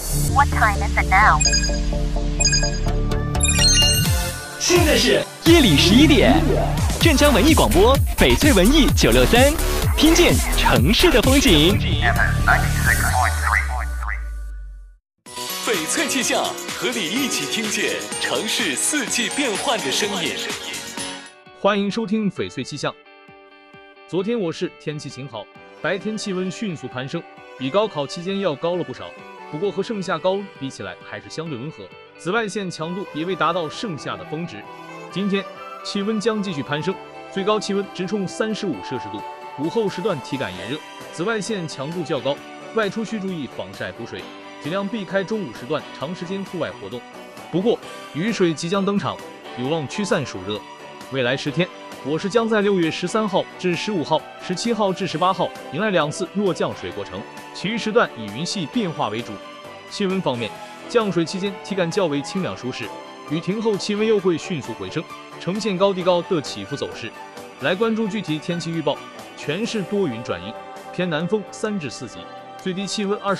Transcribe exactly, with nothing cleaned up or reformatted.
What time is it now? 现在是夜里十一点，镇江文艺广播，翡翠文艺九六三，听见城市的风景。翡翠气象，和你一起听见城市四季变换的声音。 欢迎收听翡翠气象。昨天我市天气晴好，白天气温迅速攀升，比高考期间要高了不少。不过和盛夏高温比起来还是相对温和，紫外线强度也未达到盛夏的峰值。今天气温将继续攀升，最高气温直冲三十五摄氏度，午后时段体感炎热，紫外线强度较高，外出需注意防晒补水，尽量避开中午时段长时间户外活动。不过雨水即将登场，有望驱散暑热。未来十天，我市将在六月十三号至十五号、十七号至十八号迎来两次弱降水过程，其余时段以云系变化为主。气温方面，降水期间体感较为清凉舒适，雨停后气温又会迅速回升，呈现高低高的起伏走势。来关注具体天气预报，全市多云转阴，偏南风三至四级，最低气温二十。